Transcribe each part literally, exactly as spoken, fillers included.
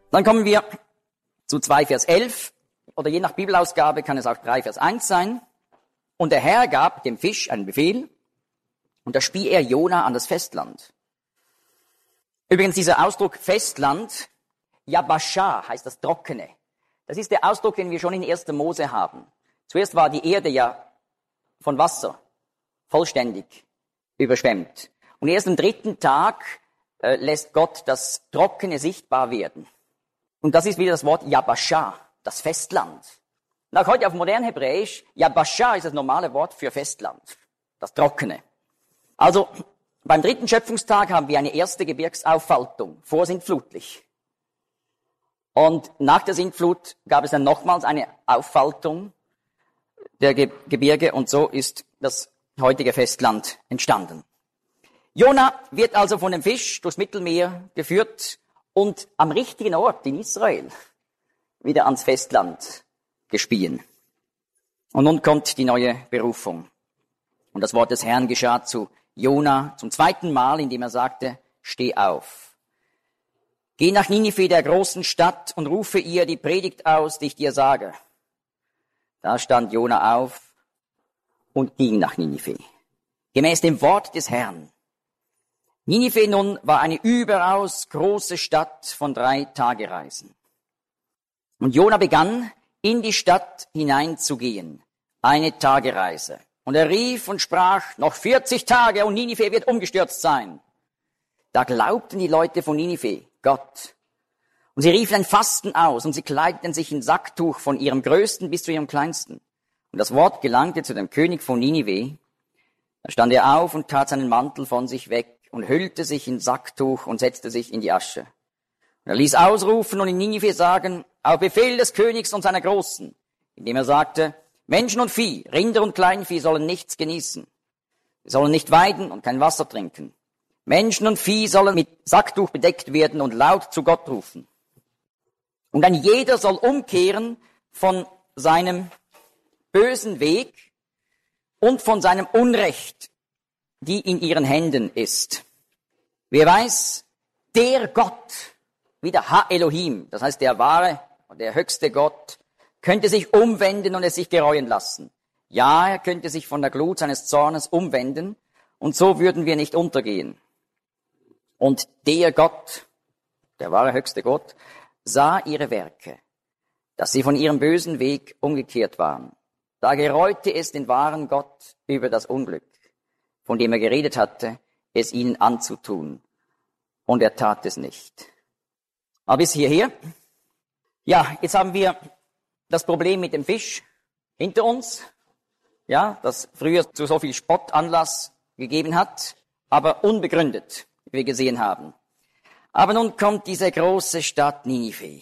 Dann kommen wir zu zwei Vers elf, oder je nach Bibelausgabe kann es auch drei Vers eins sein. Und der Herr gab dem Fisch einen Befehl, und da spie er Jona an das Festland. Übrigens dieser Ausdruck Festland, Yabasha heißt das Trockene. Das ist der Ausdruck, den wir schon in erster Mose haben. Zuerst war die Erde ja von Wasser vollständig überschwemmt. Und erst am dritten Tag äh, lässt Gott das Trockene sichtbar werden. Und das ist wieder das Wort Yabasha, das Festland. Und auch heute auf modern Hebräisch, Yabasha ist das normale Wort für Festland, das Trockene. Also beim dritten Schöpfungstag haben wir eine erste Gebirgsauffaltung, vorsintflutlich. Und nach der Sintflut gab es dann nochmals eine Auffaltung der Ge- Gebirge und so ist das heutige Festland entstanden. Jona wird also von dem Fisch durchs Mittelmeer geführt und am richtigen Ort in Israel wieder ans Festland gespien. Und nun kommt die neue Berufung. Und das Wort des Herrn geschah zu Jona zum zweiten Mal, indem er sagte, steh auf. Geh nach Ninive, der großen Stadt, und rufe ihr die Predigt aus, die ich dir sage. Da stand Jona auf und ging nach Ninive, gemäß dem Wort des Herrn. Ninive nun war eine überaus große Stadt von drei Tagereisen. Und Jona begann, in die Stadt hineinzugehen, eine Tagereise. Und er rief und sprach, noch vierzig Tage und Ninive wird umgestürzt sein. Da glaubten die Leute von Ninive Gott. Und sie riefen ein Fasten aus und sie kleideten sich in Sacktuch von ihrem Größten bis zu ihrem Kleinsten. Und das Wort gelangte zu dem König von Ninive. Da stand er auf und tat seinen Mantel von sich weg und hüllte sich in Sacktuch und setzte sich in die Asche. Und er ließ ausrufen und in Ninive sagen, auf Befehl des Königs und seiner Großen, indem er sagte, Menschen und Vieh, Rinder und Kleinvieh sollen nichts genießen. Sie sollen nicht weiden und kein Wasser trinken. Menschen und Vieh sollen mit Sacktuch bedeckt werden und laut zu Gott rufen. Und ein jeder soll umkehren von seinem bösen Weg und von seinem Unrecht, die in ihren Händen ist. Wer weiß, der Gott, wieder Ha Elohim, das heißt der wahre, der höchste Gott, könnte sich umwenden und es sich gereuen lassen. Ja, er könnte sich von der Glut seines Zornes umwenden und so würden wir nicht untergehen. Und der Gott, der wahre höchste Gott, sah ihre Werke, dass sie von ihrem bösen Weg umgekehrt waren. Da gereute es den wahren Gott über das Unglück, von dem er geredet hatte, es ihnen anzutun. Und er tat es nicht. Aber bis hierher. Ja, jetzt haben wir das Problem mit dem Fisch hinter uns, ja, das früher zu so viel Spott Anlass gegeben hat, aber unbegründet, wie wir gesehen haben. Aber nun kommt diese große Stadt Ninive.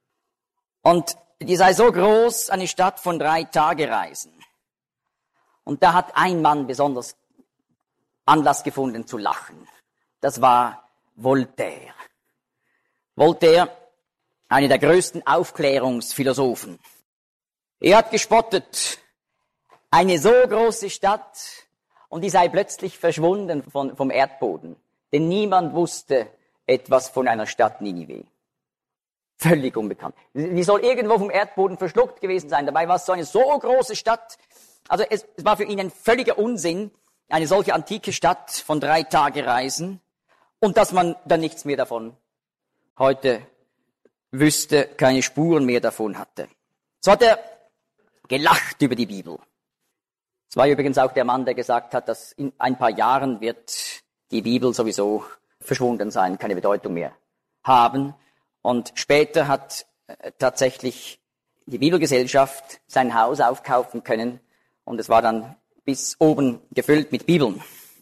Und die sei so groß, eine Stadt von drei Tagereisen. Und da hat ein Mann besonders Anlass gefunden zu lachen. Das war Voltaire. Voltaire, einer der größten Aufklärungsphilosophen. Er hat gespottet, eine so große Stadt und die sei plötzlich verschwunden von, vom Erdboden. Denn niemand wusste etwas von einer Stadt Ninive. Völlig unbekannt. Die soll irgendwo vom Erdboden verschluckt gewesen sein. Dabei war es so eine so große Stadt. Also es, es war für ihn ein völliger Unsinn, eine solche antike Stadt von drei Tagereisen und dass man dann nichts mehr davon heute wüsste, keine Spuren mehr davon hatte. So hat er gelacht über die Bibel. Es war übrigens auch der Mann, der gesagt hat, dass in ein paar Jahren wird die Bibel sowieso verschwunden sein, keine Bedeutung mehr haben. Und später hat äh, tatsächlich die Bibelgesellschaft sein Haus aufkaufen können und es war dann bis oben gefüllt mit Bibeln.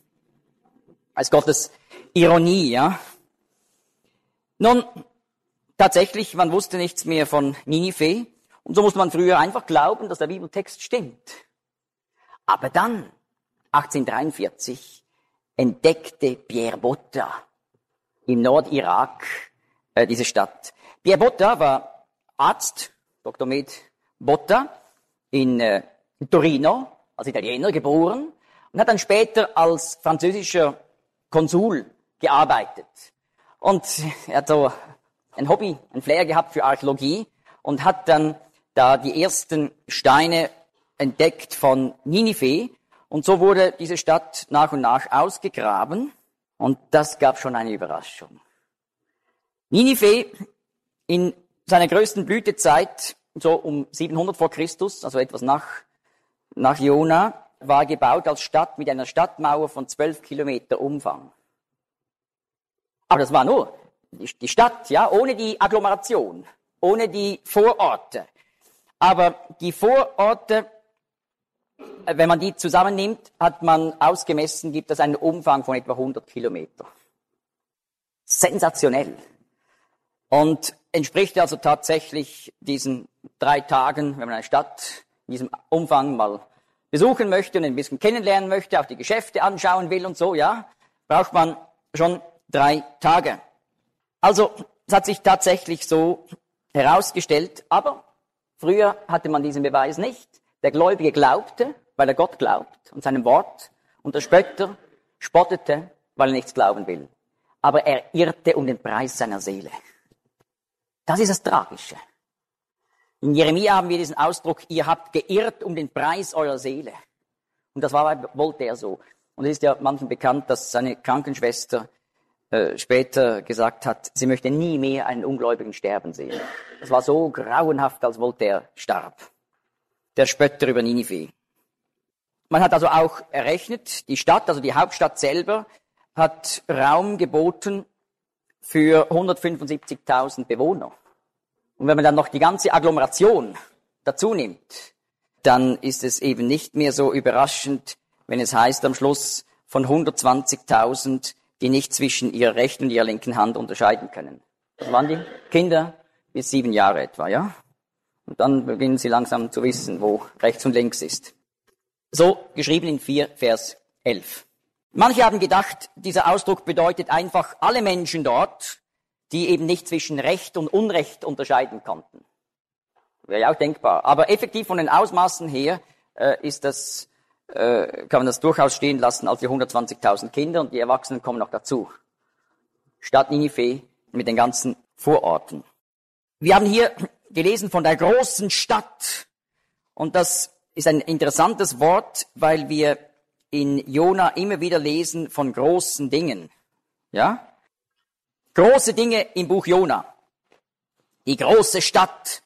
Als Gottes Ironie, ja. Nun, tatsächlich, man wusste nichts mehr von Ninive und so musste man früher einfach glauben, dass der Bibeltext stimmt. Aber dann, achtzehnhundertdreiundvierzig, entdeckte Pierre Botta im Nordirak äh, diese Stadt. Pierre Botta war Arzt, Doktor Med Botta, in äh, Torino, als Italiener geboren und hat dann später als französischer Konsul gearbeitet. Und er hat so ein Hobby, ein Flair gehabt für Archäologie und hat dann da die ersten Steine entdeckt von Ninive. Und so wurde diese Stadt nach und nach ausgegraben. Und das gab schon eine Überraschung. Ninive in seiner größten Blütezeit, so um siebenhundert vor Christus, also etwas nach, nach Jona, war gebaut als Stadt mit einer Stadtmauer von zwölf Kilometer Umfang. Aber das war nur die Stadt, ja, ohne die Agglomeration, ohne die Vororte. Aber die Vororte, wenn man die zusammennimmt, hat man ausgemessen, gibt es einen Umfang von etwa hundert Kilometer. Sensationell. Und entspricht also tatsächlich diesen drei Tagen, wenn man eine Stadt in diesem Umfang mal besuchen möchte und ein bisschen kennenlernen möchte, auch die Geschäfte anschauen will und so, ja, braucht man schon drei Tage. Also, es hat sich tatsächlich so herausgestellt, aber früher hatte man diesen Beweis nicht. Der Gläubige glaubte, weil er Gott glaubt und seinem Wort, und der Spötter spottete, weil er nichts glauben will. Aber er irrte um den Preis seiner Seele. Das ist das Tragische. In Jeremia haben wir diesen Ausdruck, ihr habt geirrt um den Preis eurer Seele. Und das war bei Voltaire so. Und es ist ja manchen bekannt, dass seine Krankenschwester äh, später gesagt hat, sie möchte nie mehr einen Ungläubigen sterben sehen. Das war so grauenhaft, als Voltaire starb. Der Spötter über Ninive. Man hat also auch errechnet, die Stadt, also die Hauptstadt selber, hat Raum geboten für hundertfünfundsiebzigtausend Bewohner. Und wenn man dann noch die ganze Agglomeration dazu nimmt, dann ist es eben nicht mehr so überraschend, wenn es heißt am Schluss von hundertzwanzigtausend, die nicht zwischen ihrer rechten und ihrer linken Hand unterscheiden können. Das waren die Kinder bis sieben Jahre etwa, ja? Und dann beginnen sie langsam zu wissen, wo rechts und links ist. So geschrieben in vier Vers elf. Manche haben gedacht, dieser Ausdruck bedeutet einfach alle Menschen dort, die eben nicht zwischen Recht und Unrecht unterscheiden konnten. Wäre ja auch denkbar. Aber effektiv von den Ausmaßen her äh, ist das, äh, kann man das durchaus stehen lassen als die hundertzwanzigtausend Kinder und die Erwachsenen kommen noch dazu. Stadt Ninive mit den ganzen Vororten. Wir haben hier gelesen von der großen Stadt. Und das ist ein interessantes Wort, weil wir in Jona immer wieder lesen von großen Dingen. Ja? Große Dinge im Buch Jona. Die große Stadt.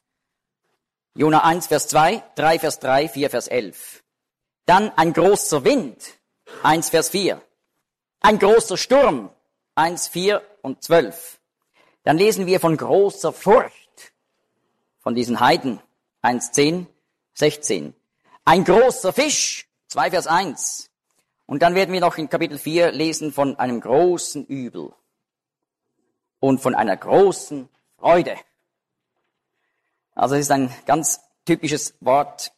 Jona eins, Vers zwei, drei, Vers drei, vier, Vers elf. Dann ein großer Wind. eins, Vers vier. Ein großer Sturm. eins, vier und zwölf. Dann lesen wir von großer Furcht. Von diesen Heiden. eins, zehn, sechzehn. Ein großer Fisch. zwei, Vers eins. Und dann werden wir noch in Kapitel vier lesen von einem großen Übel. Und von einer großen Freude. Also es ist ein ganz typisches Wort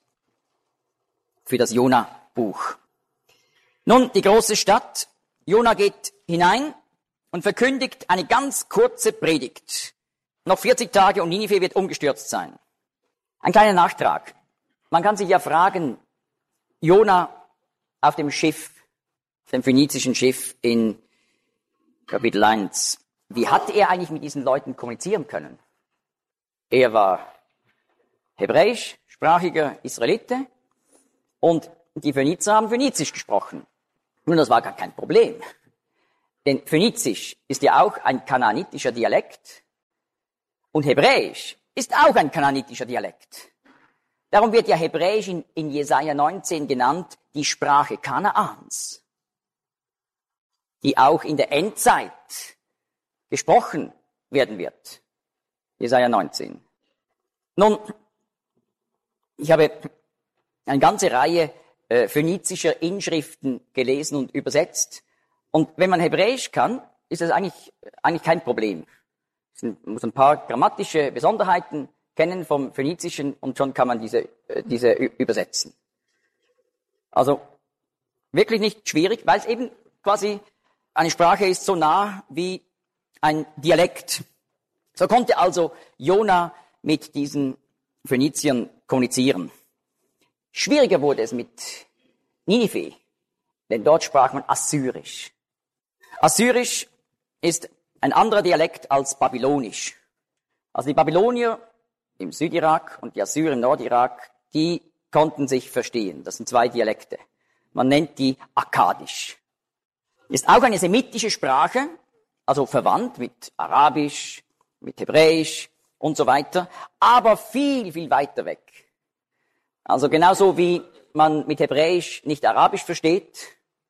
für das Jona-Buch. Nun, die große Stadt. Jona geht hinein und verkündigt eine ganz kurze Predigt. Noch vierzig Tage und Ninive wird umgestürzt sein. Ein kleiner Nachtrag. Man kann sich ja fragen, Jona auf dem Schiff, dem phönizischen Schiff in Kapitel eins, wie hat er eigentlich mit diesen Leuten kommunizieren können? Er war hebräischsprachiger Israelite und die Phönizer haben Phönizisch gesprochen. Nun, das war gar kein Problem. Denn Phönizisch ist ja auch ein kanaanitischer Dialekt und Hebräisch ist auch ein kanaanitischer Dialekt. Darum wird ja Hebräisch in, in Jesaja neunzehn genannt, die Sprache Kanaans, die auch in der Endzeit gesprochen werden wird. Jesaja neunzehn. Nun, ich habe eine ganze Reihe äh, phönizischer Inschriften gelesen und übersetzt. Und wenn man Hebräisch kann, ist das eigentlich, eigentlich kein Problem. Man muss ein paar grammatische Besonderheiten kennen vom Phönizischen und schon kann man diese, äh, diese übersetzen. Also wirklich nicht schwierig, weil es eben quasi eine Sprache ist so nah wie ein Dialekt. So konnte also Jona mit diesen Phöniziern kommunizieren. Schwieriger wurde es mit Ninive, denn dort sprach man Assyrisch. Assyrisch ist ein anderer Dialekt als Babylonisch. Also die Babylonier im Südirak und die Assyrer im Nordirak, die konnten sich verstehen. Das sind zwei Dialekte. Man nennt die Akkadisch. Ist auch eine semitische Sprache, also verwandt mit Arabisch, mit Hebräisch und so weiter, aber viel, viel weiter weg. Also genauso wie man mit Hebräisch nicht Arabisch versteht,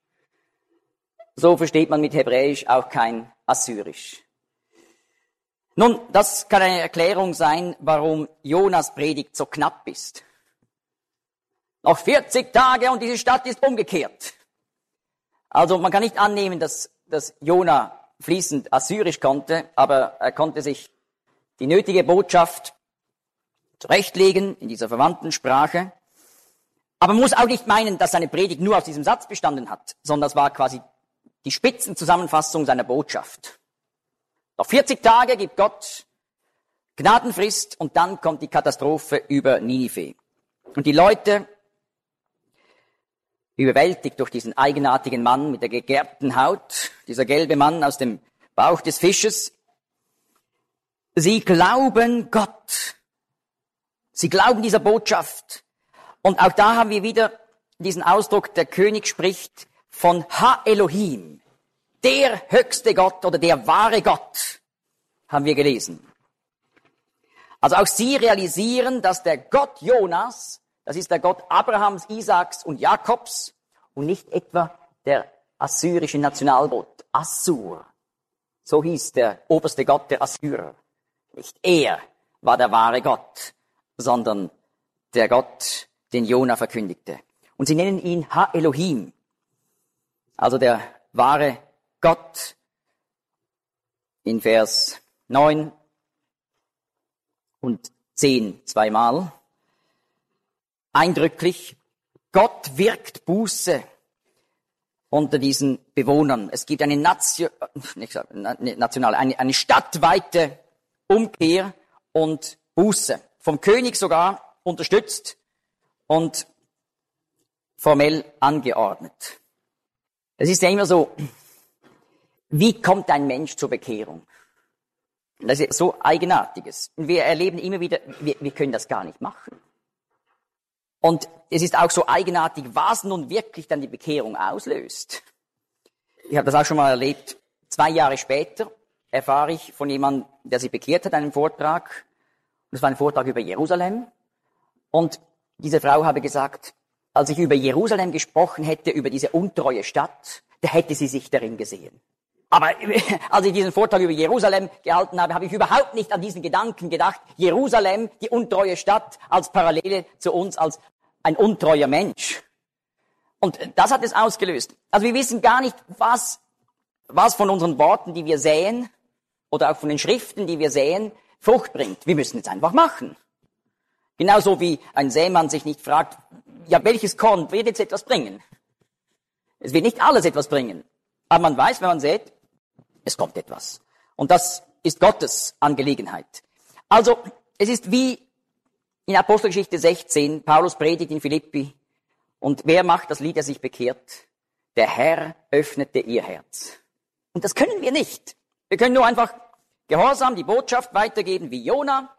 so versteht man mit Hebräisch auch kein Assyrisch. Nun, das kann eine Erklärung sein, warum Jonas Predigt so knapp ist. Noch vierzig Tage und diese Stadt ist umgekehrt. Also man kann nicht annehmen, dass, dass Jona fließend Assyrisch konnte, aber er konnte sich die nötige Botschaft zurechtlegen in dieser verwandten Sprache. Aber man muss auch nicht meinen, dass seine Predigt nur aus diesem Satz bestanden hat, sondern das war quasi die Spitzenzusammenfassung seiner Botschaft. Noch vierzig Tage gibt Gott Gnadenfrist und dann kommt die Katastrophe über Ninive. Und die Leute, überwältigt durch diesen eigenartigen Mann mit der gegerbten Haut, dieser gelbe Mann aus dem Bauch des Fisches, sie glauben Gott. Sie glauben dieser Botschaft. Und auch da haben wir wieder diesen Ausdruck, der König spricht von Ha Elohim, der höchste Gott oder der wahre Gott, haben wir gelesen. Also auch sie realisieren, dass der Gott Jonas, das ist der Gott Abrahams, Isaaks und Jakobs und nicht etwa der assyrische Nationalgott, Assur. So hieß der oberste Gott der Assyrer. Nicht er war der wahre Gott, sondern der Gott, den Jona verkündigte. Und sie nennen ihn Ha Elohim, also der wahre Gott. In Vers neun und zehn zweimal. Eindrücklich, Gott wirkt Buße unter diesen Bewohnern. Es gibt eine Nation, nicht nationale, eine, eine stadtweite Umkehr und Buße. Vom König sogar unterstützt und formell angeordnet. Es ist ja immer so, wie kommt ein Mensch zur Bekehrung? Das ist so Eigenartiges. Und wir erleben immer wieder, wir, wir können das gar nicht machen. Und es ist auch so eigenartig, was nun wirklich dann die Bekehrung auslöst. Ich habe das auch schon mal erlebt. Zwei Jahre später erfahre ich von jemandem, der sich bekehrt hat, einen Vortrag. Und es war ein Vortrag über Jerusalem. Und diese Frau habe gesagt, als ich über Jerusalem gesprochen hätte, über diese untreue Stadt, da hätte sie sich darin gesehen. Aber als ich diesen Vortrag über Jerusalem gehalten habe, habe ich überhaupt nicht an diesen Gedanken gedacht, Jerusalem, die untreue Stadt, als Parallele zu uns, als ein untreuer Mensch. Und das hat es ausgelöst. Also wir wissen gar nicht, was, was von unseren Worten, die wir säen, oder auch von den Schriften, die wir säen, Frucht bringt. Wir müssen es einfach machen. Genauso wie ein Sämann sich nicht fragt, ja, welches Korn wird jetzt etwas bringen? Es wird nicht alles etwas bringen. Aber man weiß, wenn man sät, es kommt etwas. Und das ist Gottes Angelegenheit. Also, es ist wie in Apostelgeschichte sechzehn, Paulus predigt in Philippi. Und wer macht das Lied, der sich bekehrt? Der Herr öffnete ihr Herz. Und das können wir nicht. Wir können nur einfach gehorsam die Botschaft weitergeben wie Jona.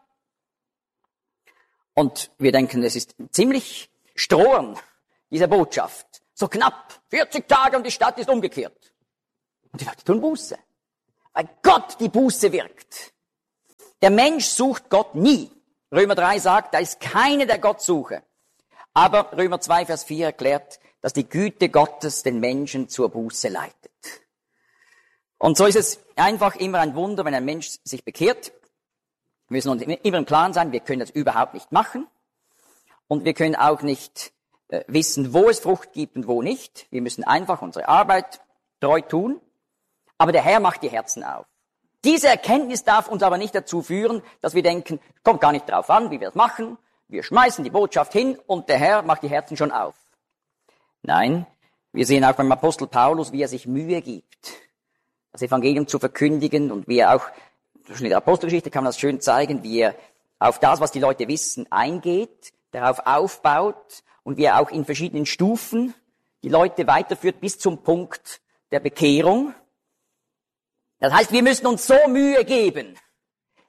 Und wir denken, es ist ziemlich strohern, diese Botschaft. So knapp, vierzig Tage und die Stadt ist umgekehrt. Und die Leute tun Buße. Weil Gott die Buße wirkt. Der Mensch sucht Gott nie. Römer drei sagt, da ist keine, der Gott suche. Aber Römer zwei, Vers vier erklärt, dass die Güte Gottes den Menschen zur Buße leitet. Und so ist es einfach immer ein Wunder, wenn ein Mensch sich bekehrt. Wir müssen uns immer im Klaren sein, wir können das überhaupt nicht machen. Und wir können auch nicht äh, wissen, wo es Frucht gibt und wo nicht. Wir müssen einfach unsere Arbeit treu tun. Aber der Herr macht die Herzen auf. Diese Erkenntnis darf uns aber nicht dazu führen, dass wir denken, kommt gar nicht drauf an, wie wir es machen. Wir schmeißen die Botschaft hin und der Herr macht die Herzen schon auf. Nein, wir sehen auch beim Apostel Paulus, wie er sich Mühe gibt, das Evangelium zu verkündigen und wie er auch, in der Apostelgeschichte kann man das schön zeigen, wie er auf das, was die Leute wissen, eingeht, darauf aufbaut und wie er auch in verschiedenen Stufen die Leute weiterführt bis zum Punkt der Bekehrung. Das heißt, wir müssen uns so Mühe geben,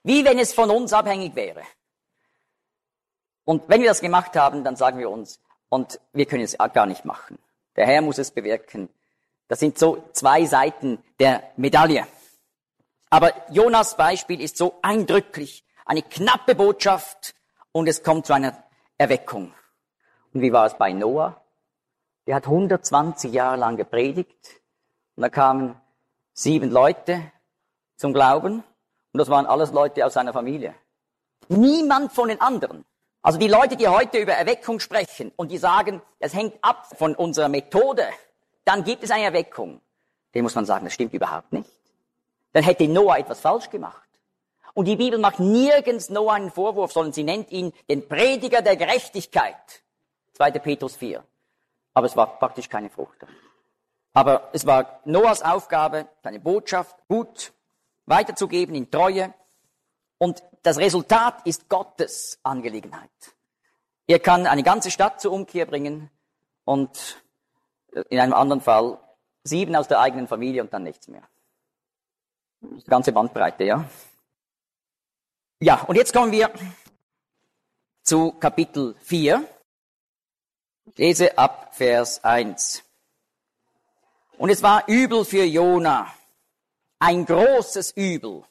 Wie wenn es von uns abhängig wäre. Und wenn wir das gemacht haben, dann sagen wir uns, und wir können es gar nicht machen. Der Herr muss es bewirken. Das sind so zwei Seiten der Medaille. Aber Jonas Beispiel ist so eindrücklich. Eine knappe Botschaft und es kommt zu einer Erweckung. Und wie war es bei Noah? Der hat hundertzwanzig Jahre lang gepredigt und da kamen sieben Leute zum Glauben und das waren alles Leute aus seiner Familie. Niemand von den anderen. Also die Leute, die heute über Erweckung sprechen und die sagen, es hängt ab von unserer Methode, dann gibt es eine Erweckung. Dem muss man sagen, das stimmt überhaupt nicht. Dann hätte Noah etwas falsch gemacht. Und die Bibel macht nirgends Noah einen Vorwurf, sondern sie nennt ihn den Prediger der Gerechtigkeit. zweiter Petrus vier. Aber es war praktisch keine Frucht. Aber es war Noahs Aufgabe, seine Botschaft gut weiterzugeben in Treue. Und das Resultat ist Gottes Angelegenheit. Er kann eine ganze Stadt zur Umkehr bringen und in einem anderen Fall sieben aus der eigenen Familie und dann nichts mehr. Die ganze Bandbreite, ja. Ja, und jetzt kommen wir zu Kapitel vier. Ich lese ab Vers eins. Und es war übel für Jona, ein großes Übel.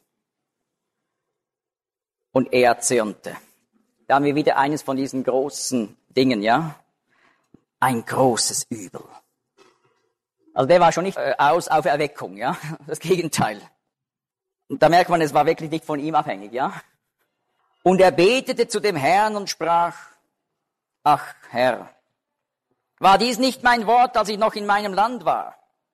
Und er zürnte. Da haben wir wieder eines von diesen großen Dingen, ja. Ein großes Übel. Also der war schon nicht äh, aus auf Erweckung, ja. Das Gegenteil. Und da merkt man, es war wirklich nicht von ihm abhängig, ja. Und er betete zu dem Herrn und sprach, ach Herr, war dies nicht mein Wort, als ich noch in meinem Land war?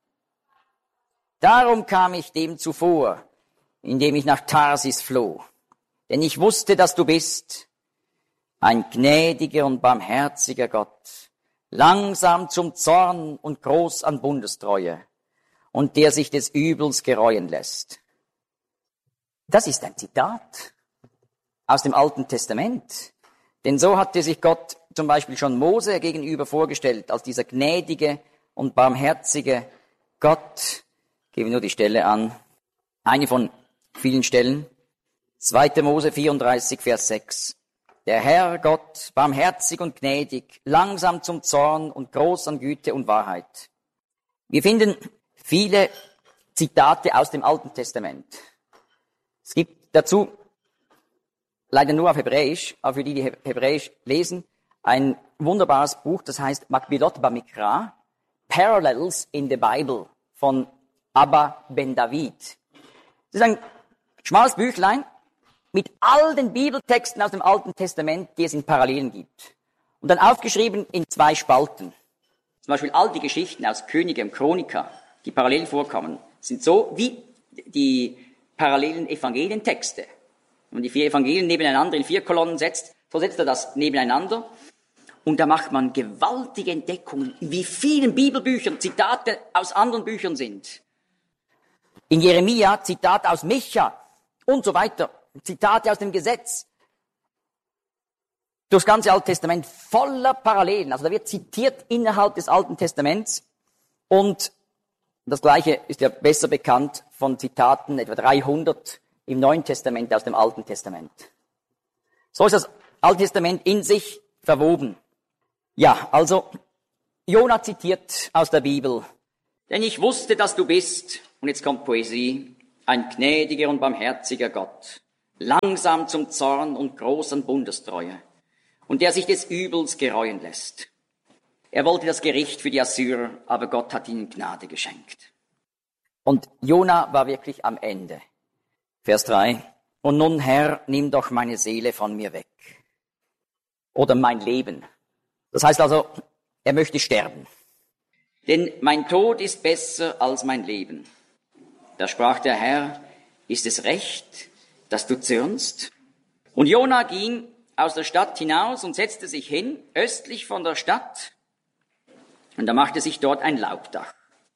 Darum kam ich dem zuvor, indem ich nach Tarsis floh. Denn ich wusste, dass du bist ein gnädiger und barmherziger Gott, langsam zum Zorn und groß an Bundestreue, und der sich des Übels gereuen lässt. Das ist ein Zitat aus dem Alten Testament. Denn so hatte sich Gott zum Beispiel schon Mose gegenüber vorgestellt, als dieser gnädige und barmherzige Gott. Ich gebe nur die Stelle an. Eine von vielen Stellen. zweiter Mose vierunddreißig, Vers sechs. Der Herr Gott, barmherzig und gnädig, langsam zum Zorn und groß an Güte und Wahrheit. Wir finden viele Zitate aus dem Alten Testament. Es gibt dazu, leider nur auf Hebräisch, aber für die, die Hebräisch lesen, ein wunderbares Buch, das heißt Makbilot Bamikra, Parallels in the Bible von Abba Ben David. Das ist ein schmales Büchlein mit all den Bibeltexten aus dem Alten Testament, die es in Parallelen gibt. Und dann aufgeschrieben in zwei Spalten. Zum Beispiel all die Geschichten aus Könige und Chroniker, die parallel vorkommen, sind so wie die parallelen Evangelientexte. Wenn man die vier Evangelien nebeneinander in vier Kolonnen setzt, so setzt er das nebeneinander. Und da macht man gewaltige Entdeckungen, wie vielen Bibelbüchern Zitate aus anderen Büchern sind. In Jeremia Zitate aus Micha und so weiter. Zitate aus dem Gesetz. Durchs ganze Alte Testament voller Parallelen. Also da wird zitiert innerhalb des Alten Testaments. Und das Gleiche ist ja besser bekannt von Zitaten, etwa dreihundert im Neuen Testament aus dem Alten Testament. So ist das Alte Testament in sich verwoben. Ja, also, Jona zitiert aus der Bibel. Denn ich wusste, dass du bist, und jetzt kommt Poesie, ein gnädiger und barmherziger Gott, langsam zum Zorn und groß an Bundestreue, und der sich des Übels gereuen lässt. Er wollte das Gericht für die Assyrer, aber Gott hat ihnen Gnade geschenkt. Und Jona war wirklich am Ende. Vers drei. Und nun, Herr, nimm doch meine Seele von mir weg. Oder mein Leben. Das heißt also, er möchte sterben. Denn mein Tod ist besser als mein Leben. Da sprach der Herr, ist es recht, dass du zürnst? Und Jona ging aus der Stadt hinaus und setzte sich hin, östlich von der Stadt. Und er machte sich dort ein Laubdach.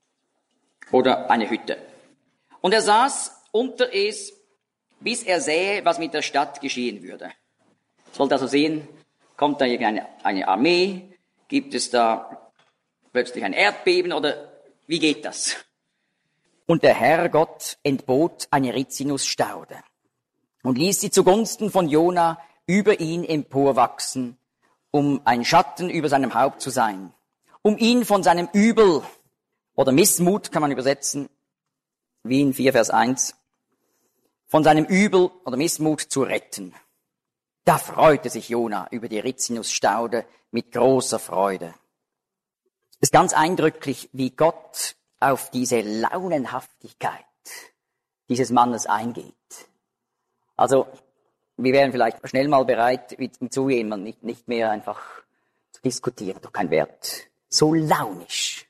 Oder eine Hütte. Und er saß unter es, bis er sähe, was mit der Stadt geschehen würde. Ich wollte also sehen, kommt da irgendeine eine Armee, gibt es da plötzlich ein Erdbeben oder wie geht das? Und der Herr Gott entbot eine Rizinusstaude. und ließ sie zugunsten von Jona über ihn emporwachsen, um ein Schatten über seinem Haupt zu sein, um ihn von seinem Übel oder Missmut, kann man übersetzen, wie in vier Vers eins, von seinem Übel oder Missmut zu retten. Da freute sich Jona über die Rizinusstaude mit großer Freude. Es ist ganz eindrücklich, wie Gott auf diese Launenhaftigkeit dieses Mannes eingeht. Also, wir wären vielleicht schnell mal bereit, mit zu jemandem nicht, nicht mehr einfach zu diskutieren, doch kein Wert. So launisch.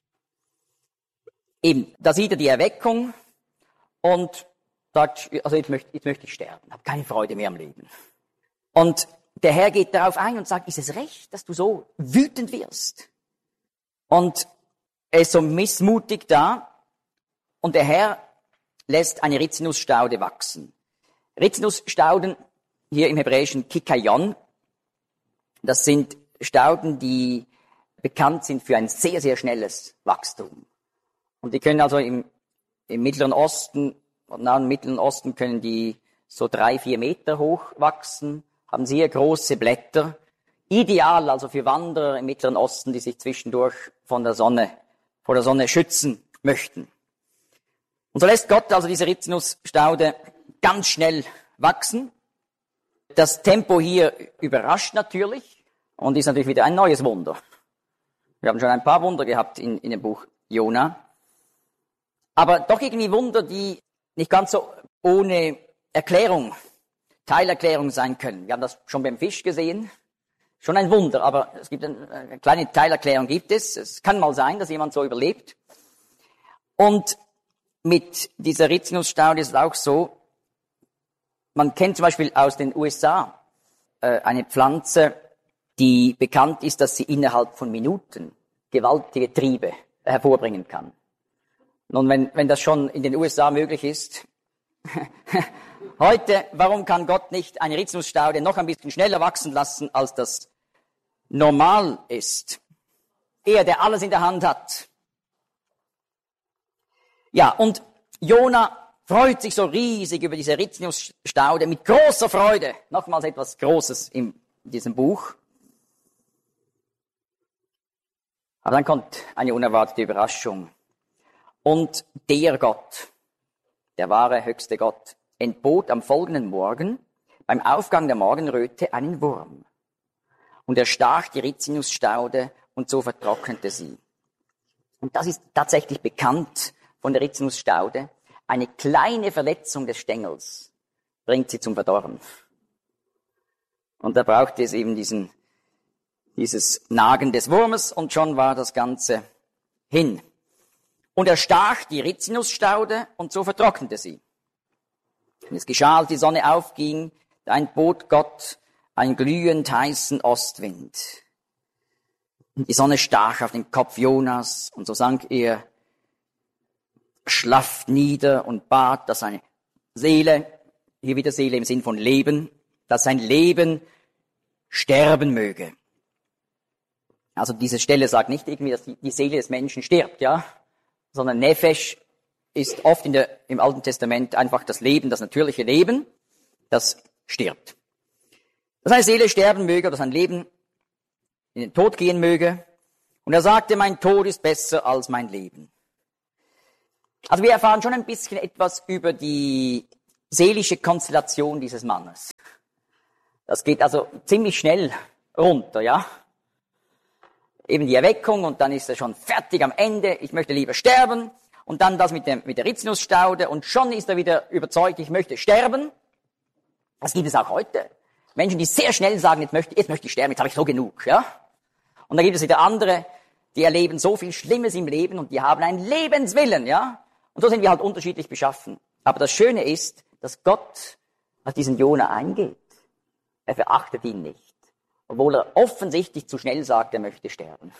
Eben, da sieht er die Erweckung und sagt, also jetzt möchte, jetzt möchte ich sterben, habe keine Freude mehr am Leben. Und der Herr geht darauf ein und sagt, ist es recht, dass du so wütend wirst? Und er ist so missmutig da und der Herr lässt eine Rizinusstaude wachsen. Rizinusstauden, hier im Hebräischen Kikayon, das sind Stauden, die bekannt sind für ein sehr, sehr schnelles Wachstum. Und die können also im, im Mittleren Osten, im Nahen Mittleren Osten können die so drei, vier Meter hoch wachsen, haben sehr große Blätter. Ideal also für Wanderer im Mittleren Osten, die sich zwischendurch von der Sonne, vor der Sonne schützen möchten. Und so lässt Gott also diese Rizinusstaude ganz schnell wachsen. Das Tempo hier überrascht natürlich und ist natürlich wieder ein neues Wunder. Wir haben schon ein paar Wunder gehabt in, in dem Buch Jona. Aber doch irgendwie Wunder, die nicht ganz so ohne Erklärung, Teilerklärung sein können. Wir haben das schon beim Fisch gesehen. Schon ein Wunder, aber es gibt eine, eine kleine Teilerklärung gibt es. Es kann mal sein, dass jemand so überlebt. Und mit dieser Rizinusstaude ist es auch so, man kennt zum Beispiel aus den U S A äh, eine Pflanze, die bekannt ist, dass sie innerhalb von Minuten gewaltige Triebe hervorbringen kann. Nun, wenn, wenn das schon in den U S A möglich ist, heute, warum kann Gott nicht eine Rizinusstaude noch ein bisschen schneller wachsen lassen, als das normal ist? Er, der alles in der Hand hat. Ja, und Jona freut sich so riesig über diese Rizinusstaude mit großer Freude. Nochmals etwas Großes in diesem Buch. Aber dann kommt eine unerwartete Überraschung. Und der Gott, der wahre höchste Gott, entbot am folgenden Morgen beim Aufgang der Morgenröte einen Wurm. Und er stach die Rizinusstaude und so vertrocknete sie. Und das ist tatsächlich bekannt von der Rizinusstaude. Eine kleine Verletzung des Stängels bringt sie zum Verdorren. Und da brauchte es eben diesen, dieses Nagen des Wurmes und schon war das Ganze hin. Und er stach die Rizinusstaude und so vertrocknete sie. Und es geschah, als die Sonne aufging, da entbot Gott einen glühend heißen Ostwind. Und die Sonne stach auf den Kopf Jonas und so sank er schlaff nieder und bat, dass seine Seele, hier wieder Seele im Sinn von Leben, dass sein Leben sterben möge. Also diese Stelle sagt nicht irgendwie, dass die Seele des Menschen stirbt, ja, sondern Nefesh ist oft in der, im Alten Testament einfach das Leben, das natürliche Leben, das stirbt. Dass seine Seele sterben möge oder sein Leben in den Tod gehen möge. Und er sagte, mein Tod ist besser als mein Leben. Also wir erfahren schon ein bisschen etwas über die seelische Konstellation dieses Mannes. Das geht also ziemlich schnell runter, ja. Eben die Erweckung und dann ist er schon fertig am Ende. Ich möchte lieber sterben. Und dann das mit, dem, mit der Rizinusstaude und schon ist er wieder überzeugt, ich möchte sterben. Das gibt es auch heute. Menschen, die sehr schnell sagen, jetzt möchte, jetzt möchte ich sterben, jetzt habe ich so genug, ja. Und dann gibt es wieder andere, die erleben so viel Schlimmes im Leben und die haben einen Lebenswillen, ja. Und so sind wir halt unterschiedlich beschaffen. Aber das Schöne ist, dass Gott auf diesen Jona eingeht. Er verachtet ihn nicht. Obwohl er offensichtlich zu schnell sagt, er möchte sterben.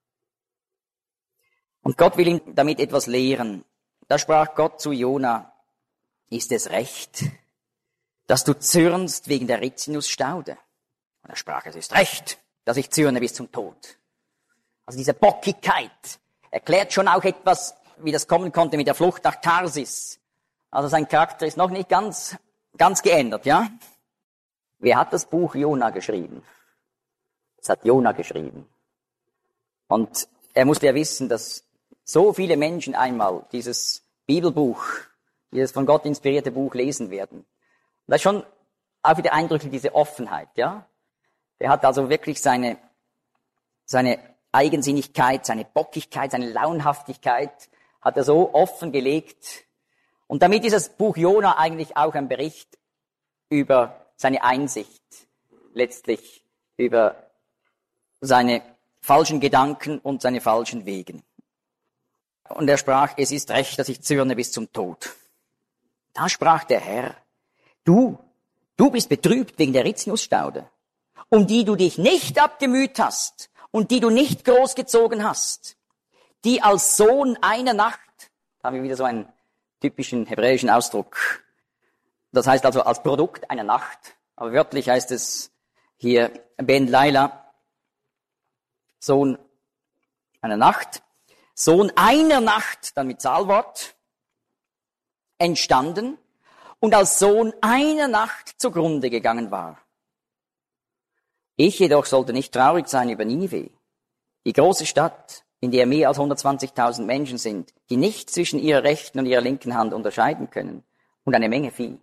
Und Gott will ihm damit etwas lehren. Da sprach Gott zu Jona, ist es recht, dass du zürnst wegen der Rizinusstaude? Und er sprach, es ist recht, dass ich zürne bis zum Tod. Also diese Bockigkeit erklärt schon auch etwas, wie das kommen konnte mit der Flucht nach Tarsis. Also sein Charakter ist noch nicht ganz ganz geändert, ja? Wer hat das Buch Jona geschrieben? Das hat Jona geschrieben. Und er musste ja wissen, dass so viele Menschen einmal dieses Bibelbuch, dieses von Gott inspirierte Buch lesen werden. Und das ist schon auch wieder eindrücklich, diese Offenheit, ja? Er hat also wirklich seine, seine Eigensinnigkeit, seine Bockigkeit, seine Launhaftigkeit hat er so offen gelegt. Und damit ist das Buch Jona eigentlich auch ein Bericht über seine Einsicht, letztlich über seine falschen Gedanken und seine falschen Wegen. Und er sprach, es ist recht, dass ich zürne bis zum Tod. Da sprach der Herr, du, du bist betrübt wegen der Rizinusstaude, um die du dich nicht abgemüht hast und die du nicht großgezogen hast, die als Sohn einer Nacht, da haben wir wieder so einen typischen hebräischen Ausdruck, das heißt also als Produkt einer Nacht, aber wörtlich heißt es hier Ben Laila, Sohn einer Nacht, Sohn einer Nacht, dann mit Zahlwort, entstanden und als Sohn einer Nacht zugrunde gegangen war. Ich jedoch sollte nicht traurig sein über Ninive, die große Stadt, in der mehr als hundertzwanzigtausend Menschen sind, die nicht zwischen ihrer rechten und ihrer linken Hand unterscheiden können, und eine Menge Vieh.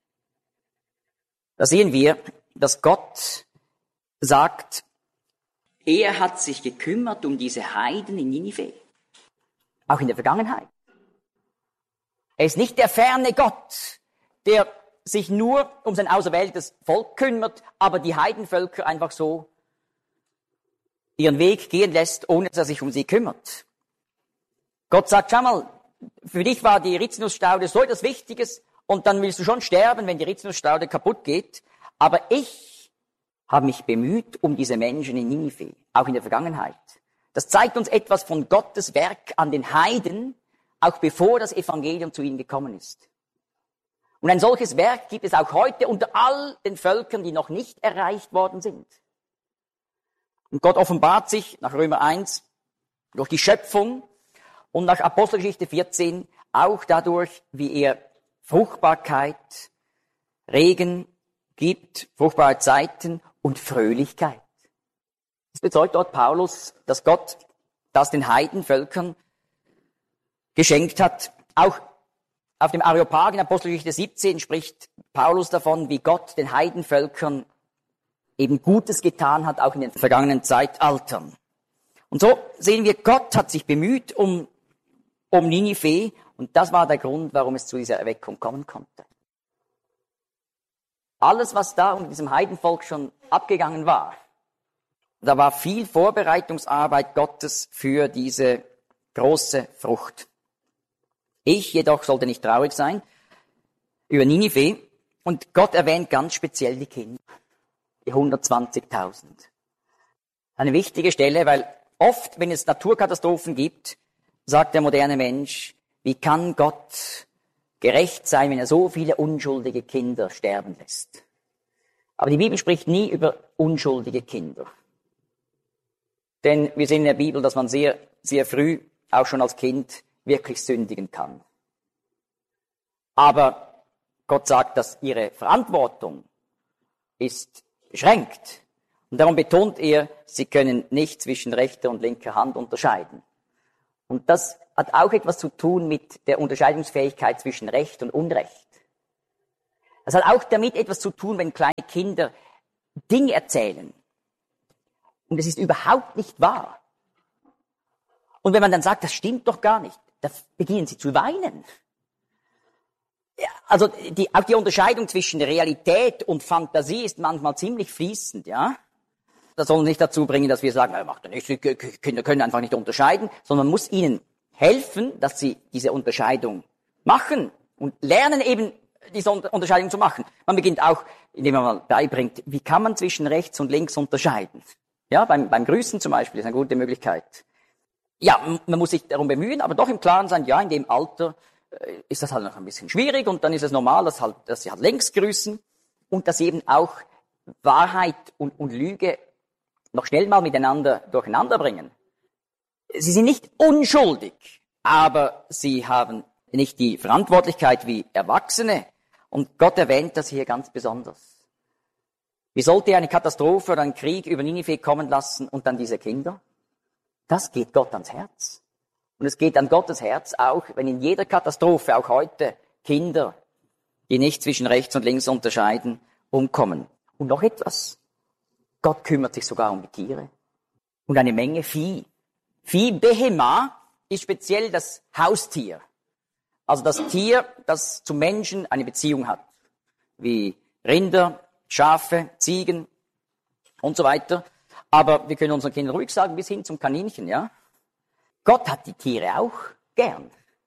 Da sehen wir, dass Gott sagt, er hat sich gekümmert um diese Heiden in Ninive. Auch in der Vergangenheit. Er ist nicht der ferne Gott, der sich nur um sein auserwähltes Volk kümmert, aber die Heidenvölker einfach so ihren Weg gehen lässt, ohne dass er sich um sie kümmert. Gott sagt, schau mal, für dich war die Rizinusstaude so etwas Wichtiges und dann willst du schon sterben, wenn die Rizinusstaude kaputt geht, aber ich habe mich bemüht um diese Menschen in Ninive, auch in der Vergangenheit. Das zeigt uns etwas von Gottes Werk an den Heiden, auch bevor das Evangelium zu ihnen gekommen ist. Und ein solches Werk gibt es auch heute unter all den Völkern, die noch nicht erreicht worden sind. Und Gott offenbart sich nach Römer eins durch die Schöpfung und nach Apostelgeschichte vierzehn auch dadurch, wie er Fruchtbarkeit, Regen gibt, fruchtbare Zeiten und Fröhlichkeit. Das bezeugt dort Paulus, dass Gott das den Heidenvölkern geschenkt hat. Auch auf dem Areopag in Apostelgeschichte siebzehn spricht Paulus davon, wie Gott den Heidenvölkern eben Gutes getan hat, auch in den vergangenen Zeitaltern. Und so sehen wir, Gott hat sich bemüht um, um Ninive, und das war der Grund, warum es zu dieser Erweckung kommen konnte. Alles, was da unter diesem Heidenvolk schon abgegangen war, da war viel Vorbereitungsarbeit Gottes für diese große Frucht. Ich jedoch sollte nicht traurig sein über Ninive, und Gott erwähnt ganz speziell die Kinder, die hundertzwanzigtausend. Eine wichtige Stelle, weil oft, wenn es Naturkatastrophen gibt, sagt der moderne Mensch, wie kann Gott gerecht sein, wenn er so viele unschuldige Kinder sterben lässt? Aber die Bibel spricht nie über unschuldige Kinder. Denn wir sehen in der Bibel, dass man sehr, sehr früh, auch schon als Kind, wirklich sündigen kann. Aber Gott sagt, dass ihre Verantwortung ist beschränkt. Und darum betont er, sie können nicht zwischen rechter und linker Hand unterscheiden. Und das hat auch etwas zu tun mit der Unterscheidungsfähigkeit zwischen Recht und Unrecht. Das hat auch damit etwas zu tun, wenn kleine Kinder Dinge erzählen. Und es ist überhaupt nicht wahr. Und wenn man dann sagt, das stimmt doch gar nicht, da beginnen sie zu weinen. Ja, also die, auch die Unterscheidung zwischen Realität und Fantasie ist manchmal ziemlich fließend, ja. Das soll uns nicht dazu bringen, dass wir sagen, ja, macht ja nichts, Kinder können einfach nicht unterscheiden, sondern man muss ihnen helfen, dass sie diese Unterscheidung machen und lernen eben, diese Unterscheidung zu machen. Man beginnt auch, indem man mal beibringt, wie kann man zwischen rechts und links unterscheiden. Ja, beim, beim Grüßen zum Beispiel ist eine gute Möglichkeit. Ja, man muss sich darum bemühen, aber doch im Klaren sein, ja, in dem Alter äh, ist das halt noch ein bisschen schwierig und dann ist es normal, dass, halt, dass sie halt längs grüßen und dass sie eben auch Wahrheit und, und Lüge noch schnell mal miteinander durcheinander bringen. Sie sind nicht unschuldig, aber sie haben nicht die Verantwortlichkeit wie Erwachsene Und Gott erwähnt das hier ganz besonders. Wie sollte er eine Katastrophe oder einen Krieg über Ninive kommen lassen und dann diese Kinder? Das geht Gott ans Herz. Und es geht an Gottes Herz auch, wenn in jeder Katastrophe, auch heute, Kinder, die nicht zwischen rechts und links unterscheiden, umkommen. Und noch etwas. Gott kümmert sich sogar um die Tiere. Und eine Menge Vieh. Vieh, Behema, ist speziell das Haustier. Also das Tier, das zum Menschen eine Beziehung hat. Wie Rinder, Schafe, Ziegen und so weiter. Aber wir können unseren Kindern ruhig sagen, bis hin zum Kaninchen, ja. Gott hat die Tiere auch gern.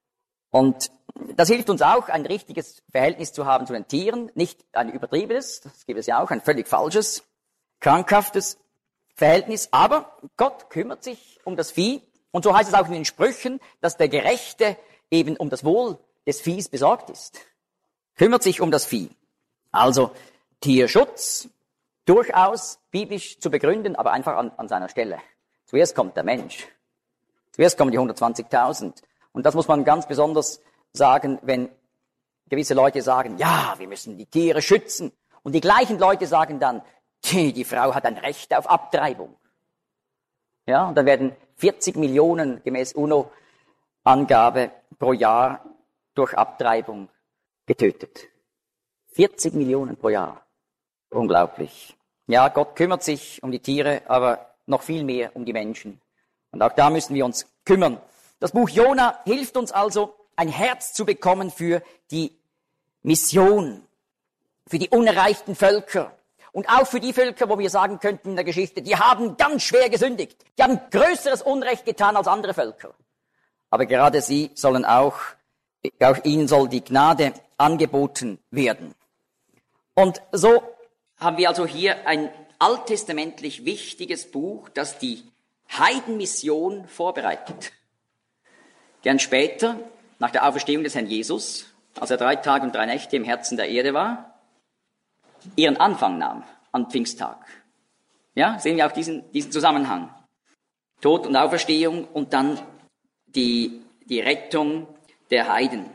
Und das hilft uns auch, ein richtiges Verhältnis zu haben zu den Tieren. Nicht ein übertriebenes, das gibt es ja auch, ein völlig falsches, krankhaftes Verhältnis. Aber Gott kümmert sich um das Vieh. Und so heißt es auch in den Sprüchen, dass der Gerechte eben um das Wohl des Viehs besorgt ist. Kümmert sich um das Vieh. Also Tierschutz, durchaus biblisch zu begründen, aber einfach an, an seiner Stelle. Zuerst kommt der Mensch. Zuerst kommen die hundertzwanzigtausend. Und das muss man ganz besonders sagen, wenn gewisse Leute sagen, ja, wir müssen die Tiere schützen. Und die gleichen Leute sagen dann, die, die Frau hat ein Recht auf Abtreibung. Ja, und dann werden vierzig Millionen gemäß UNO-Angabe pro Jahr durch Abtreibung getötet. vierzig Millionen pro Jahr. Unglaublich. Ja, Gott kümmert sich um die Tiere, aber noch viel mehr um die Menschen. Und auch da müssen wir uns kümmern. Das Buch Jona hilft uns also, ein Herz zu bekommen für die Mission, für die unerreichten Völker und auch für die Völker, wo wir sagen könnten in der Geschichte, die haben ganz schwer gesündigt, die haben größeres Unrecht getan als andere Völker. Aber gerade sie sollen auch, auch ihnen soll die Gnade angeboten werden. Und so haben wir also hier ein alttestamentlich wichtiges Buch, das die Heidenmission vorbereitet. Gern später, nach der Auferstehung des Herrn Jesus, als er drei Tage und drei Nächte im Herzen der Erde war, ihren Anfang nahm am Pfingsttag. Ja, sehen wir auch diesen, diesen Zusammenhang. Tod und Auferstehung und dann die, die Rettung der Heiden.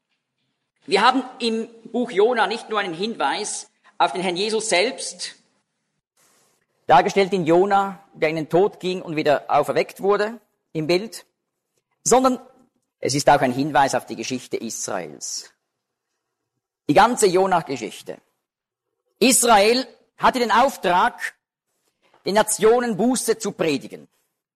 Wir haben im Buch Jona nicht nur einen Hinweis auf den Herrn Jesus selbst, dargestellt in Jona, der in den Tod ging und wieder auferweckt wurde, im Bild, sondern es ist auch ein Hinweis auf die Geschichte Israels. Die ganze Jona-Geschichte. Israel hatte den Auftrag, den Nationen Buße zu predigen.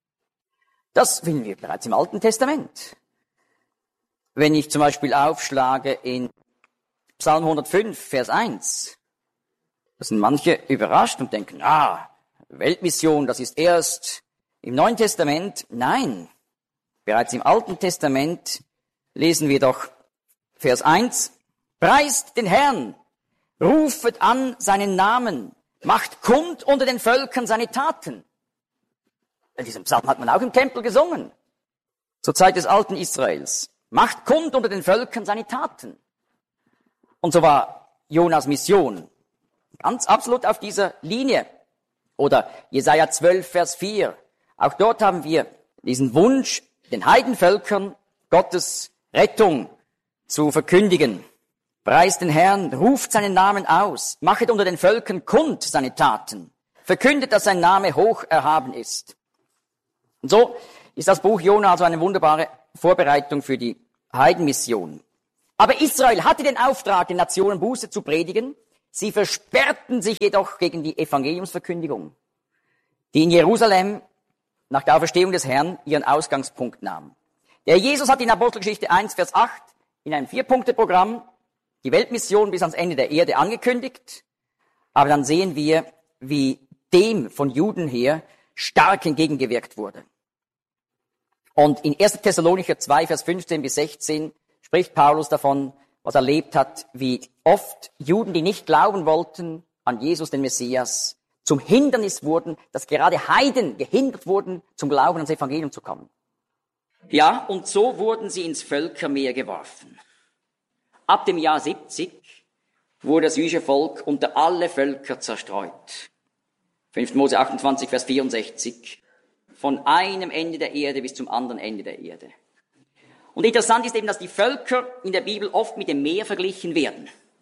Das finden wir bereits im Alten Testament. Wenn ich zum Beispiel aufschlage in Psalm hundertfünf, Vers eins, da sind manche überrascht und denken, ah, Weltmission, das ist erst im Neuen Testament. Nein, bereits im Alten Testament lesen wir doch Vers eins, preist den Herrn, rufet an seinen Namen, macht kund unter den Völkern seine Taten. In diesem Psalm hat man auch im Tempel gesungen, zur Zeit des alten Israels. Macht kund unter den Völkern seine Taten. Und so war Jonas Mission ganz absolut auf dieser Linie. Oder Jesaja zwölf, Vers vier. Auch dort haben wir diesen Wunsch, den Heidenvölkern Gottes Rettung zu verkündigen. Preist den Herrn, ruft seinen Namen aus, machet unter den Völkern kund seine Taten, verkündet, dass sein Name hoch erhaben ist. Und so ist das Buch Jona also eine wunderbare Vorbereitung für die Heidenmission. Aber Israel hatte den Auftrag, den Nationen Buße zu predigen. Sie versperrten sich jedoch gegen die Evangeliumsverkündigung, die in Jerusalem nach der Auferstehung des Herrn ihren Ausgangspunkt nahm. Der Jesus hat in Apostelgeschichte eins, Vers acht in einem Vier-Punkte-Programm die Weltmission bis ans Ende der Erde angekündigt. Aber dann sehen wir, wie dem von Juden her stark entgegengewirkt wurde. Und in erster Thessalonicher zwei, Vers fünfzehn bis sechzehn spricht Paulus davon, was er erlebt hat, wie oft Juden, die nicht glauben wollten an Jesus, den Messias, zum Hindernis wurden, dass gerade Heiden gehindert wurden, zum Glauben ans Evangelium zu kommen. Ja, und so wurden sie ins Völkermeer geworfen. Ab dem Jahr siebzig wurde das jüdische Volk unter alle Völker zerstreut. fünfter Mose achtundzwanzig, Vers vierundsechzig. Von einem Ende der Erde bis zum anderen Ende der Erde. Und interessant ist eben, dass die Völker in der Bibel oft mit dem Meer verglichen werden.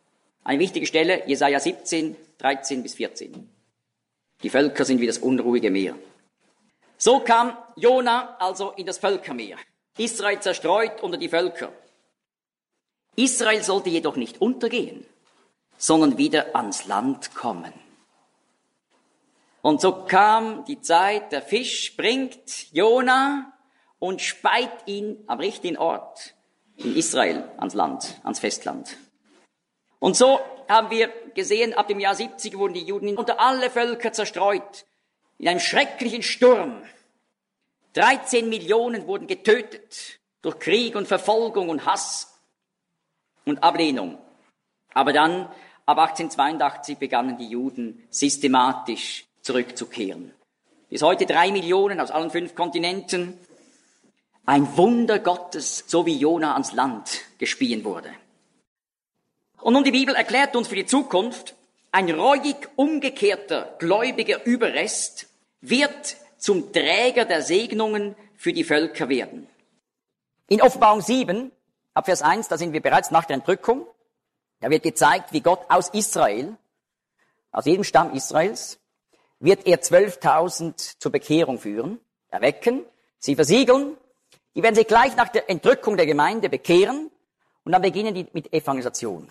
Eine wichtige Stelle, Jesaja siebzehn, dreizehn bis vierzehn. Die Völker sind wie das unruhige Meer. So kam Jona also in das Völkermeer. Israel zerstreut unter die Völker. Israel sollte jedoch nicht untergehen, sondern wieder ans Land kommen. Und so kam die Zeit, der Fisch bringt Jona und speit ihn am richtigen Ort in Israel ans Land, ans Festland. Und so haben wir gesehen, ab dem Jahr siebzig wurden die Juden unter alle Völker zerstreut, in einem schrecklichen Sturm. dreizehn Millionen wurden getötet durch Krieg und Verfolgung und Hass und Ablehnung. Aber dann, ab achtzehnhundertzweiundachtzig, begannen die Juden systematisch zurückzukehren. Bis heute drei Millionen aus allen fünf Kontinenten. Ein Wunder Gottes, so wie Jona ans Land gespien wurde. Und nun die Bibel erklärt uns für die Zukunft, ein reuig umgekehrter gläubiger Überrest wird zum Träger der Segnungen für die Völker werden. In Offenbarung sieben, ab Vers eins, da sind wir bereits nach der Entrückung. Da wird gezeigt, wie Gott aus Israel, aus jedem Stamm Israels, wird er zwölftausend zur Bekehrung führen, erwecken, sie versiegeln. Die werden sich gleich nach der Entrückung der Gemeinde bekehren und dann beginnen die mit Evangelisation.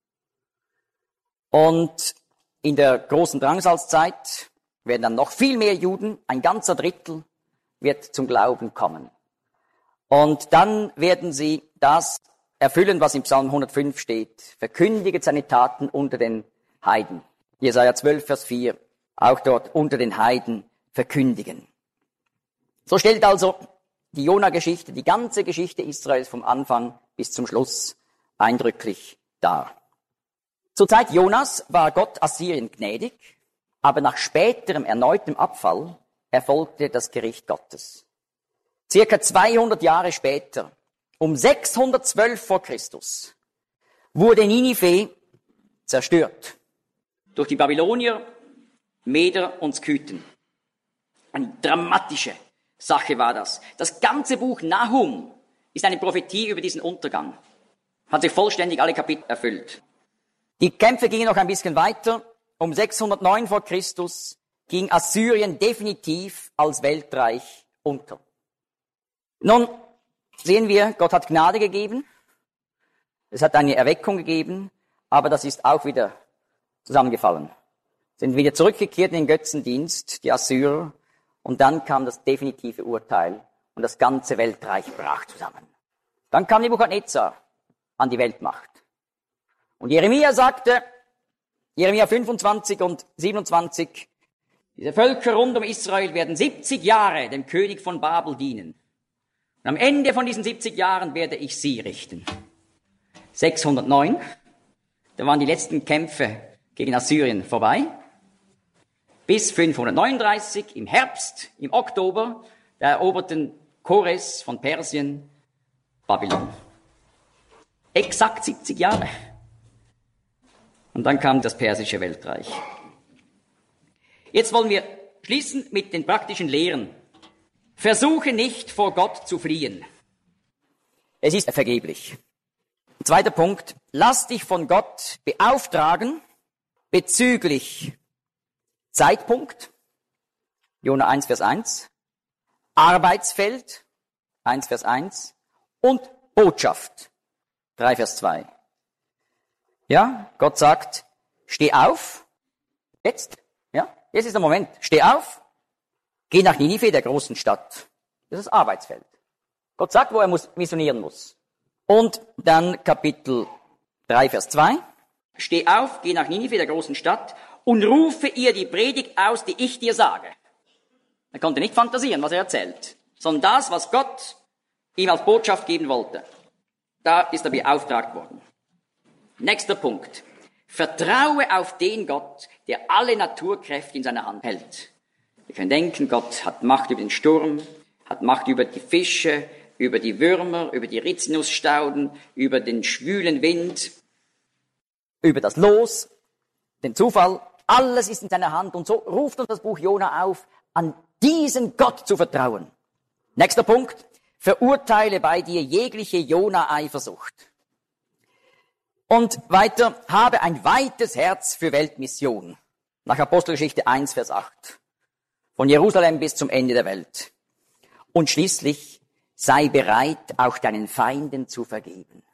Und in der großen Drangsalzzeit werden dann noch viel mehr Juden, ein ganzer Drittel wird zum Glauben kommen. Und dann werden sie das erfüllen, was im Psalm hundertfünf steht. Verkündiget seine Taten unter den Heiden. Jesaja zwölf, Vers vier. Auch dort unter den Heiden verkündigen. So stellt also die Jona-Geschichte, die ganze Geschichte Israels vom Anfang bis zum Schluss eindrücklich dar. Zur Zeit Jonas war Gott Assyrien gnädig, aber nach späterem erneutem Abfall erfolgte das Gericht Gottes. Circa zweihundert Jahre später, um sechshundertzwölf vor Christus, wurde Ninive zerstört durch die Babylonier, Meder und Skythen. Eine dramatische Sache war das. Das ganze Buch Nahum ist eine Prophetie über diesen Untergang. Hat sich vollständig alle Kapitel erfüllt. Die Kämpfe gingen noch ein bisschen weiter. Um sechshundertneun vor Christus ging Assyrien definitiv als Weltreich unter. Nun sehen wir, Gott hat Gnade gegeben. Es hat eine Erweckung gegeben, aber das ist auch wieder zusammengefallen. Sind wieder zurückgekehrt in den Götzendienst, die Assyrer, und dann kam das definitive Urteil und das ganze Weltreich brach zusammen. Dann kam Nebukadnezar an die Weltmacht. Und Jeremia sagte, Jeremia fünfundzwanzig und siebenundzwanzig, diese Völker rund um Israel werden siebzig Jahre dem König von Babel dienen. Und am Ende von diesen siebzig Jahren werde ich sie richten. sechshundertneun, da waren die letzten Kämpfe gegen Assyrien vorbei. Bis fünfhundertneununddreißig im Herbst, im Oktober, da eroberten Kores von Persien Babylon. Exakt siebzig Jahre. Und dann kam das persische Weltreich. Jetzt wollen wir schließen mit den praktischen Lehren. Versuche nicht, vor Gott zu fliehen. Es ist vergeblich. Zweiter Punkt. Lass dich von Gott beauftragen bezüglich Zeitpunkt, Jona eins, Vers eins, Arbeitsfeld, eins, Vers eins und Botschaft, drei, Vers zwei. Ja, Gott sagt, steh auf, jetzt, ja, jetzt ist der Moment, steh auf, geh nach Ninive, der großen Stadt. Das ist das Arbeitsfeld. Gott sagt, wo er muss, missionieren muss. Und dann Kapitel drei, Vers zwei. Steh auf, geh nach Ninive, der großen Stadt, und rufe ihr die Predigt aus, die ich dir sage. Er konnte nicht fantasieren, was er erzählt, sondern das, was Gott ihm als Botschaft geben wollte. Da ist er beauftragt worden. Nächster Punkt. Vertraue auf den Gott, der alle Naturkräfte in seiner Hand hält. Wir können denken, Gott hat Macht über den Sturm, hat Macht über die Fische, über die Würmer, über die Rizinusstauden, über den schwülen Wind, über das Los, den Zufall. Alles ist in seiner Hand. Und so ruft uns das Buch Jona auf, an diesen Gott zu vertrauen. Nächster Punkt. Verurteile bei dir jegliche Jona-Eifersucht. Und weiter, habe ein weites Herz für Weltmission. Nach Apostelgeschichte eins, Vers acht. Von Jerusalem bis zum Ende der Welt. Und schließlich, sei bereit, auch deinen Feinden zu vergeben.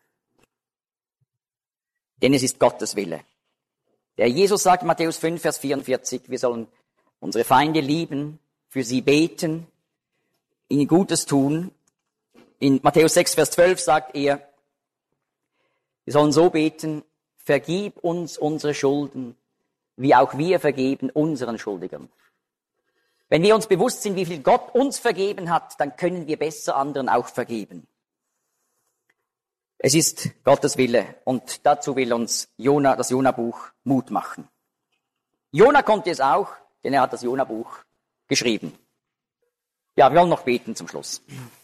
Denn es ist Gottes Wille. Der Jesus sagt in Matthäus fünf, Vers vierundvierzig, wir sollen unsere Feinde lieben, für sie beten, ihnen Gutes tun. In Matthäus sechs, Vers zwölf sagt er, wir sollen so beten, vergib uns unsere Schulden, wie auch wir vergeben unseren Schuldigern. Wenn wir uns bewusst sind, wie viel Gott uns vergeben hat, dann können wir besser anderen auch vergeben. Es ist Gottes Wille und dazu will uns Jona, das Jona-Buch Mut machen. Jona konnte es auch, denn er hat das Jona-Buch geschrieben. Ja, wir wollen noch beten zum Schluss.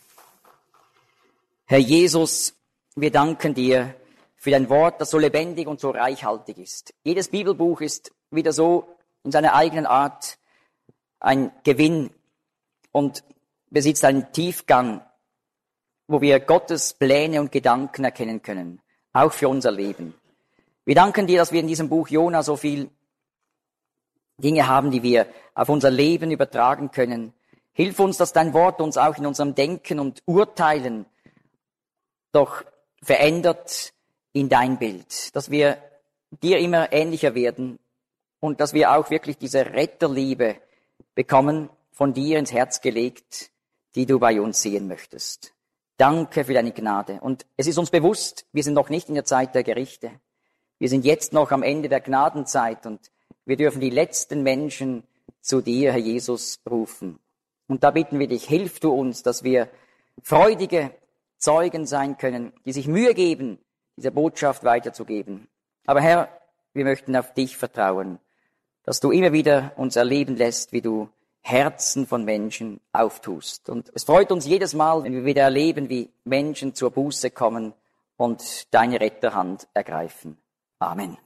Herr Jesus, wir danken dir für dein Wort, das so lebendig und so reichhaltig ist. Jedes Bibelbuch ist wieder so in seiner eigenen Art ein Gewinn und besitzt einen Tiefgang, wo wir Gottes Pläne und Gedanken erkennen können, auch für unser Leben. Wir danken dir, dass wir in diesem Buch Jona so viel Dinge haben, die wir auf unser Leben übertragen können. Hilf uns, dass dein Wort uns auch in unserem Denken und Urteilen doch verändert in dein Bild, dass wir dir immer ähnlicher werden und dass wir auch wirklich diese Retterliebe bekommen, von dir ins Herz gelegt, die du bei uns sehen möchtest. Danke für deine Gnade. Und es ist uns bewusst, wir sind noch nicht in der Zeit der Gerichte. Wir sind jetzt noch am Ende der Gnadenzeit und wir dürfen die letzten Menschen zu dir, Herr Jesus, rufen. Und da bitten wir dich, hilf du uns, dass wir freudige Zeugen sein können, die sich Mühe geben, diese Botschaft weiterzugeben. Aber Herr, wir möchten auf dich vertrauen, dass du immer wieder uns erleben lässt, wie du Herzen von Menschen auftust. Und es freut uns jedes Mal, wenn wir wieder erleben, wie Menschen zur Buße kommen und deine Retterhand ergreifen. Amen.